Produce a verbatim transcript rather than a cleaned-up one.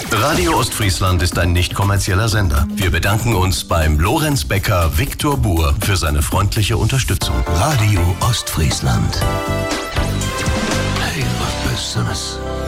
Radio Ostfriesland ist ein nicht kommerzieller Sender. Wir bedanken uns beim Lorenz-Bäcker Viktor Buhr für seine freundliche Unterstützung. Radio Ostfriesland. Hey, was Besseres.